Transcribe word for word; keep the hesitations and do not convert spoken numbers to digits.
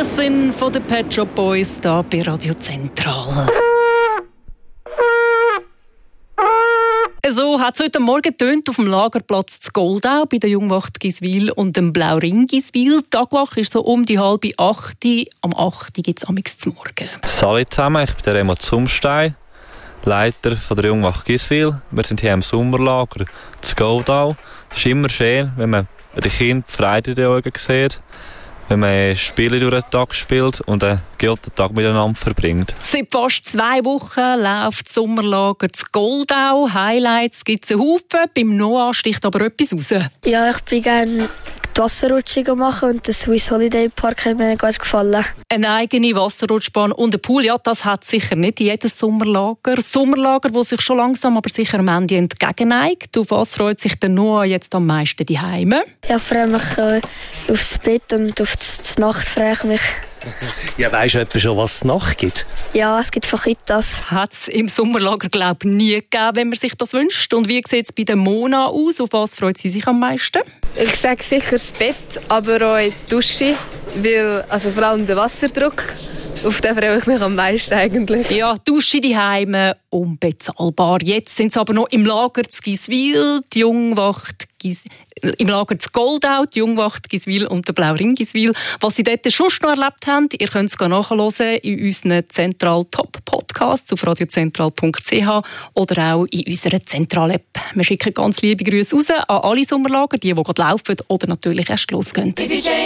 Es sind von den Pet Shop Boys hier bei Radio Zentral. So hat es heute Morgen getönt auf dem Lagerplatz zu Goldau bei der Jungwacht Giswil und dem Blauring Giswil. Die Tagwache ist so um die halbe acht. Am acht gibt es amigs zum Morgen. Salut zusammen, ich bin der Remo Zumstein, Leiter von der Jungwacht Giswil. Wir sind hier im Sommerlager zu Goldau. Es ist immer schön, wenn man die Kinder Freude in den Augen sieht, wenn man Spiele durch den Tag spielt und einen guten Tag miteinander verbringt. Seit fast zwei Wochen läuft das Sommerlager zu Goldau. Highlights gibt es einen Haufen. Beim Noah sticht aber etwas raus. Ja, ich bin gerne die Wasserrutschung machen und der Swiss Holiday Park hat mir gut gefallen. Eine eigene Wasserrutschbahn und ein Pool, ja, das hat sicher nicht jedes Sommerlager. Sommerlager, das sich schon langsam, aber sicher am Ende entgegenneigt. Auf was freut sich der Noah jetzt am meisten daheim? Ja, ich freue mich äh, aufs Bett und auf die Nacht freue ich mich. Ja, weisst du etwa schon, was es Nacht gibt? Ja, es gibt Fajitas. Hat es im Sommerlager, glaube ich, nie gegeben, wenn man sich das wünscht. Und wie sieht es bei der Mona aus? Auf was freut sie sich am meisten? Ich sage sicher das Bett, aber auch die Dusche, weil, also vor allem der Wasserdruck. Auf den freue ich mich am meisten eigentlich. Ja, Dusche daheim unbezahlbar. Jetzt sind sie aber noch im Lager zu Giswil, die Jungwacht Gis- im Lager zu Goldau, die Jungwacht Giswil und der Blauring Giswil. Was sie dort schon noch erlebt haben, ihr könnt es nachhören in unseren Zentral-Top-Podcasts auf radiozentral punkt c h oder auch in unserer Zentral-App. Wir schicken ganz liebe Grüße raus an alle Sommerlager, die, die gerade laufen oder natürlich erst losgehen.